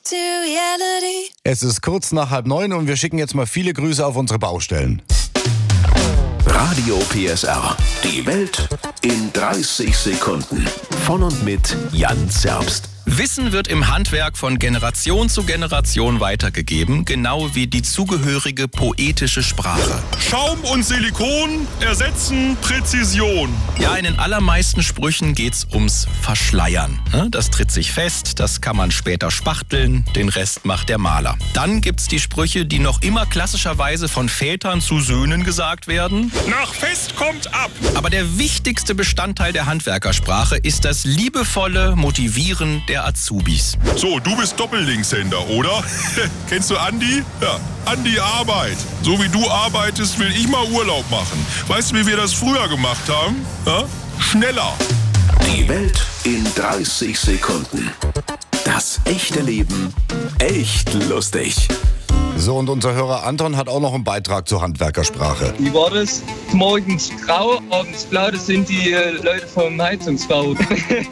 to reality. Es ist kurz nach 8:30 und wir schicken jetzt mal viele Grüße auf unsere Baustellen. Radio PSR. Die Welt in 30 Sekunden. Von und mit Jan Zerbst. Wissen wird im Handwerk von Generation zu Generation weitergegeben, genau wie die zugehörige poetische Sprache. Schaum und Silikon ersetzen Präzision. Ja, in den allermeisten Sprüchen geht's ums Verschleiern. Das tritt sich fest, das kann man später spachteln, den Rest macht der Maler. Dann gibt's die Sprüche, die noch immer klassischerweise von Vätern zu Söhnen gesagt werden. Nach Fest kommt ab. Aber der wichtigste Bestandteil der Handwerkersprache ist das liebevolle Motivieren der Azubis. So, du bist Doppellinkshänder, oder? Kennst du Andi? Ja, Andi Arbeit. So wie du arbeitest, will ich mal Urlaub machen. Weißt du, wie wir das früher gemacht haben? Ja? Schneller. Die Welt in 30 Sekunden. Das echte Leben echt lustig. So, und unser Hörer Anton hat auch noch einen Beitrag zur Handwerkersprache. Wie war das? Morgens grau, abends blau, das sind die Leute vom Heizungsbau.